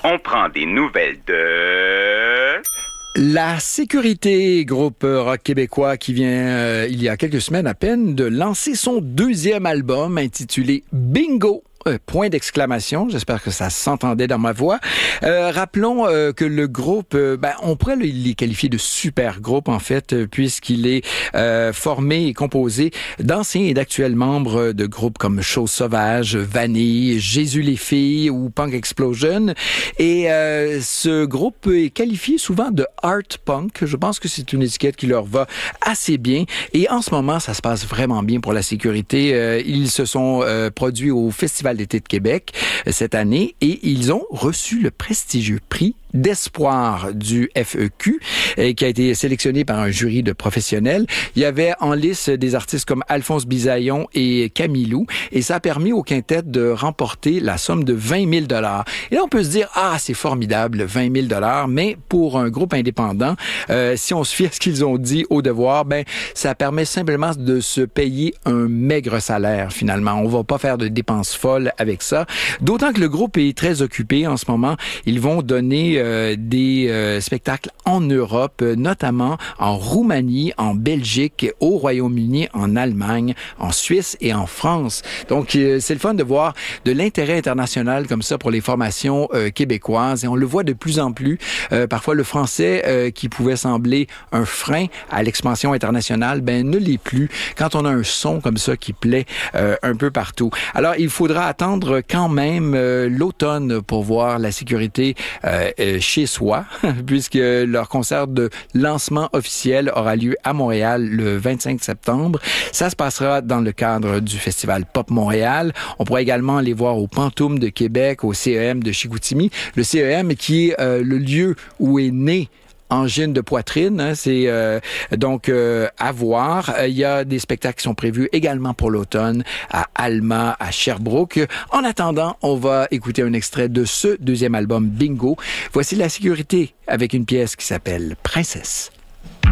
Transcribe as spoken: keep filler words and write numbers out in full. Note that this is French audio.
On prend des nouvelles de... La Sécurité, groupe rock québécois qui vient, euh, il y a quelques semaines à peine, de lancer son deuxième album intitulé Bingo. Euh, point d'exclamation. J'espère que ça s'entendait dans ma voix. Euh, rappelons euh, que le groupe, euh, ben, on pourrait le, les qualifier de super groupe, en fait, euh, puisqu'il est euh, formé et composé d'anciens et d'actuels membres de groupes comme Chose Sauvage, Vanille, Jésus les filles ou Punk Explosion. Et euh, ce groupe est qualifié souvent de art punk. Je pense que c'est une étiquette qui leur va assez bien. Et en ce moment, ça se passe vraiment bien pour la Sécurité. Euh, ils se sont euh, produits au Festival d'été de Québec euh, cette année et ils ont reçu le prestigieux prix d'espoir du F E Q euh, qui a été sélectionné par un jury de professionnels. Il y avait en lice des artistes comme Alphonse Bisaillon et Camilou et ça a permis au quintet de remporter la somme de vingt mille dollars. Et là, on peut se dire, ah, c'est formidable, vingt mille dollars, mais pour un groupe indépendant, euh, si on se fie à ce qu'ils ont dit au devoir, ben, ça permet simplement de se payer un maigre salaire, finalement. On va pas faire de dépenses folles avec ça. D'autant que le groupe est très occupé en ce moment. Ils vont donner euh, des euh, spectacles en Europe, notamment en Roumanie, en Belgique, au Royaume-Uni, en Allemagne, en Suisse et en France. Donc, euh, c'est le fun de voir de l'intérêt international comme ça pour les formations euh, québécoises. Et on le voit de plus en plus. Euh, parfois, le français euh, qui pouvait sembler un frein à l'expansion internationale, ben ne l'est plus quand on a un son comme ça qui plaît euh, un peu partout. Alors, il faudra attendre quand même euh, l'automne pour voir la Sécurité euh, euh, chez soi, puisque leur concert de lancement officiel aura lieu à Montréal le vingt-cinq septembre. Ça se passera dans le cadre du Festival Pop Montréal. On pourra également les voir au Pantoum de Québec, au C E M de Chicoutimi. Le C E M qui est euh, le lieu où est né angine de poitrine, hein, c'est euh, donc euh, à voir. Il y a des spectacles qui sont prévus également pour l'automne à Alma, à Sherbrooke. En attendant, on va écouter un extrait de ce deuxième album Bingo. Voici la Sécurité avec une pièce qui s'appelle Princesse.